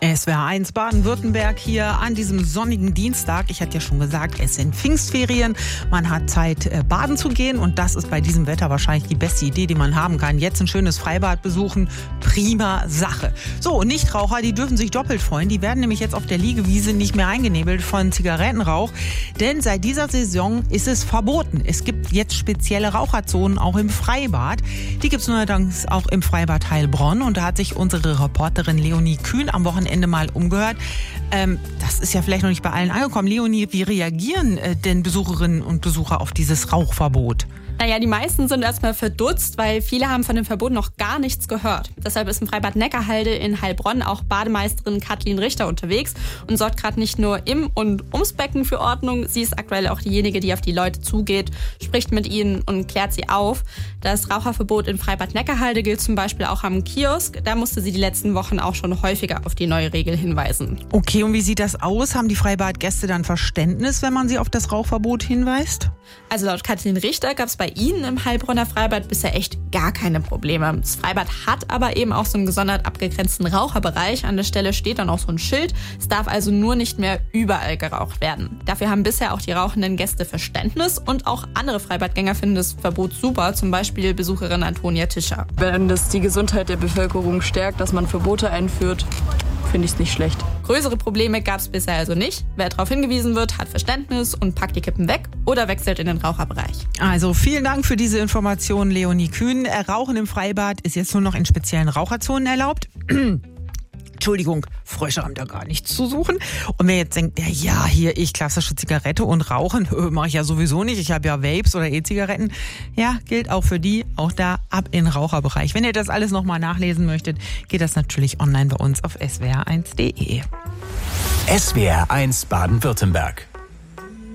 SWR 1 Baden-Württemberg hier an diesem sonnigen Dienstag. Ich hatte ja schon gesagt, es sind Pfingstferien. Man hat Zeit, baden zu gehen. Und das ist bei diesem Wetter wahrscheinlich die beste Idee, die man haben kann. Jetzt ein schönes Freibad besuchen. Prima Sache. So, und Nichtraucher, die dürfen sich doppelt freuen. Die werden nämlich jetzt auf der Liegewiese nicht mehr eingenebelt von Zigarettenrauch. Denn seit dieser Saison ist es verboten. Es gibt jetzt spezielle Raucherzonen auch im Freibad. Die gibt es neuerdings auch im Freibad Heilbronn. Und da hat sich unsere Reporterin Leonie Kühn am Wochenende mal umgehört. Das ist ja vielleicht noch nicht bei allen angekommen. Leonie, wie reagieren denn Besucherinnen und Besucher auf dieses Rauchverbot? Naja, die meisten sind erstmal verdutzt, weil viele haben von dem Verbot noch gar nichts gehört. Deshalb ist im Freibad Neckarhalde in Heilbronn auch Bademeisterin Kathleen Richter unterwegs und sorgt gerade nicht nur im und ums Becken für Ordnung. Sie ist aktuell auch diejenige, die auf die Leute zugeht, spricht mit ihnen und klärt sie auf. Das Raucherverbot in Freibad Neckarhalde gilt zum Beispiel auch am Kiosk. Da musste sie die letzten Wochen auch schon häufiger auf die neue Regel hinweisen. Okay, und wie sieht das aus? Haben die Freibadgäste dann Verständnis, wenn man sie auf das Rauchverbot hinweist? Also laut Kathleen Richter gab es bei ihnen im Heilbronner Freibad bisher echt gar keine Probleme. Das Freibad hat aber eben auch so einen gesondert abgegrenzten Raucherbereich. An der Stelle steht dann auch so ein Schild. Es darf also nur nicht mehr überall geraucht werden. Dafür haben bisher auch die rauchenden Gäste Verständnis und auch andere Freibadgänger finden das Verbot super, zum Beispiel Besucherin Antonia Tischer. Wenn das die Gesundheit der Bevölkerung stärkt, dass man Verbote einführt, finde ich es nicht schlecht. Größere Probleme gab es bisher also nicht. Wer darauf hingewiesen wird, hat Verständnis und packt die Kippen weg oder wechselt in den Raucherbereich. Also vielen Dank für diese Information, Leonie Kühn. Rauchen im Freibad ist jetzt nur noch in speziellen Raucherzonen erlaubt. Entschuldigung, Frösche haben da gar nichts zu suchen. Und wer jetzt denkt, ja, hier, ich klassische Zigarette und Rauchen, mache ich ja sowieso nicht. Ich habe ja Vapes oder E-Zigaretten. Ja, gilt auch für die, auch da ab in den Raucherbereich. Wenn ihr das alles nochmal nachlesen möchtet, geht das natürlich online bei uns auf swr1.de. SWR 1 Baden-Württemberg.